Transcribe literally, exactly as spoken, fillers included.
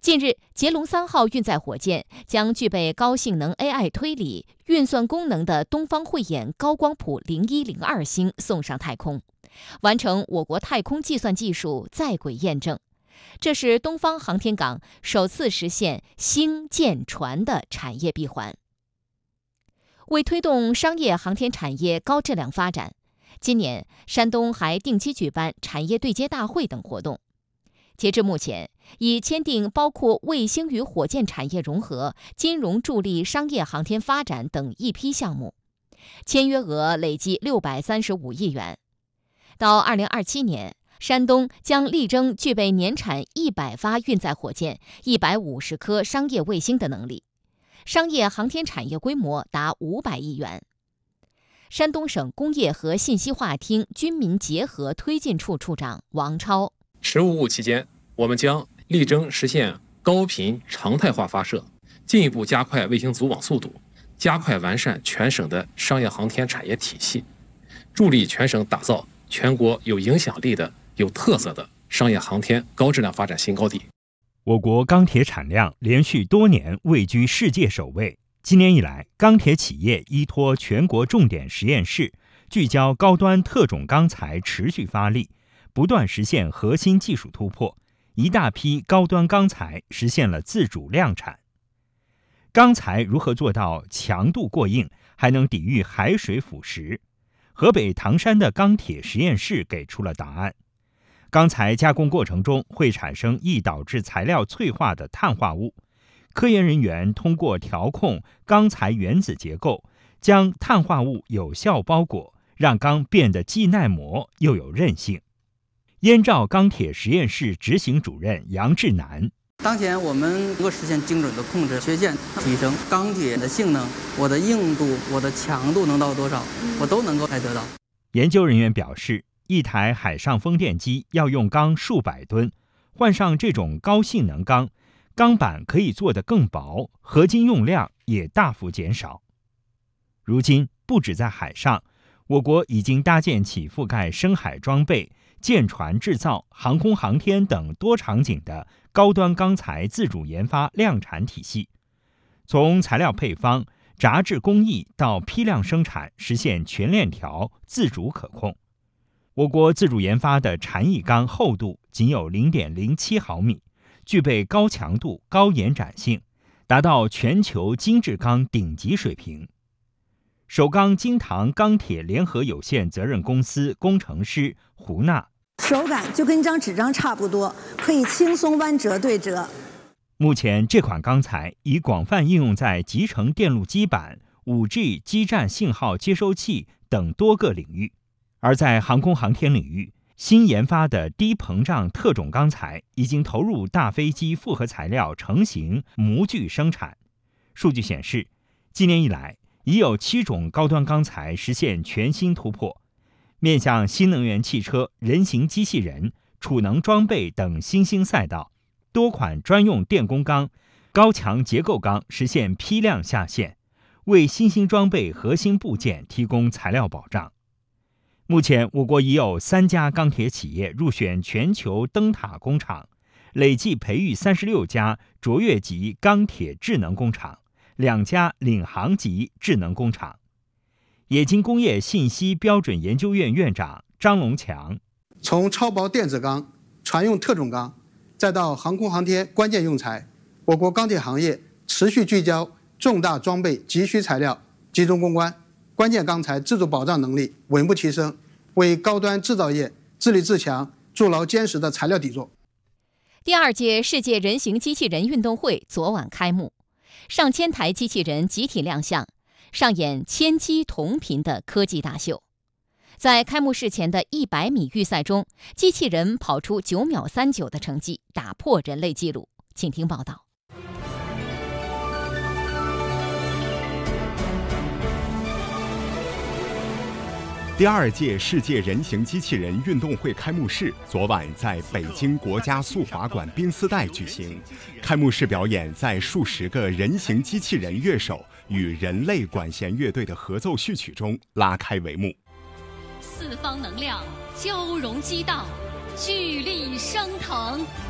近日，捷龙三号运载火箭将具备高性能 A I 推理、运算功能的东方慧眼高光谱零一零二星送上太空，完成我国太空计算技术在轨验证。这是东方航天港首次实现星舰船的产业闭环。为推动商业航天产业高质量发展，今年山东还定期举办产业对接大会等活动。截至目前，已签订包括卫星与火箭产业融合、金融助力商业航天发展等一批项目，签约额累计六百三十五亿元。到二零二七年，山东将力争具备年产一百发运载火箭、一百五十颗商业卫星的能力，商业航天产业规模达五百亿元。山东省工业和信息化厅军民结合推进处处长王超， 十五务期间，我们将力争实现高频常态化发射，进一步加快卫星组网速度，加快完善全省的商业航天产业体系，助力全省打造全国有影响力的、有特色的商业航天高质量发展新高地。 我国钢铁产量连续多年位居世界首位。今年以来，钢铁企业依托全国重点实验室，聚焦高端特种钢材，持续发力，不断实现核心技术突破，一大批高端钢材实现了自主量产。钢材如何做到强度过硬，还能抵御海水腐蚀？河北唐山的钢铁实验室给出了答案。钢材加工过程中会产生易导致材料脆化的碳化物，科研人员通过调控钢材原子结构，将碳化物有效包裹，让钢变得既耐磨又有韧性。燕赵钢铁实验室执行主任杨志南， 当前我们能够实现精准的控制缺陷，提升钢铁的性能，我的硬度、我的强度能到多少，我都能够来得到。 研究人员表示，一台海上风电机要用钢数百吨，换上这种高性能钢，钢板可以做得更薄，合金用量也大幅减少。如今，不止在海上，我国已经搭建起覆盖深海装备、舰船制造、航空航天等多场景的高端钢材自主研发量产体系，从材料配方、轧制工艺到批量生产，实现全链条自主可控。我国自主研发的禅意钢厚度仅有 零点零七毫米，具备高强度、高延展性，达到全球精制钢顶级水平。首钢金堂钢铁联合有限责任公司工程师胡娜， 手感就跟一张纸张差不多，可以轻松弯折对折。 目前这款钢材已广泛应用在集成电路基板、五 G 基站信号接收器等多个领域。而在航空航天领域，新研发的低膨胀特种钢材已经投入大飞机复合材料成型模具生产。数据显示，今年以来已有七种高端钢材实现全新突破，面向新能源汽车、人形机器人、储能装备等新兴赛道，多款专用电工钢、高强结构钢实现批量下线，为新兴装备核心部件提供材料保障。目前，我国已有三家钢铁企业入选全球灯塔工厂，累计培育三十六家卓越级钢铁智能工厂，两家领航级智能工厂。冶金工业信息标准研究院院长张龙强， 从超薄电子钢、船用特种钢，再到航空航天关键用材，我国钢铁行业持续聚焦重大装备急需材料，集中攻关，关键钢材自主保障能力稳步提升，为高端制造业自立自强筑牢坚实的材料底座。 第二届世界人形机器人运动会昨晚开幕，上千台机器人集体亮相，上演千机同频的科技大秀。在开幕式前的一百米预赛中，机器人跑出九秒三九的成绩，打破人类纪录。请听报道。 第二届世界人形机器人运动会开幕式昨晚在北京国家速滑馆宾斯代举行。开幕式表演在数十个人形机器人乐手与人类管弦乐队的合奏序曲中拉开帷幕。 四方能量交融激荡，聚力升腾。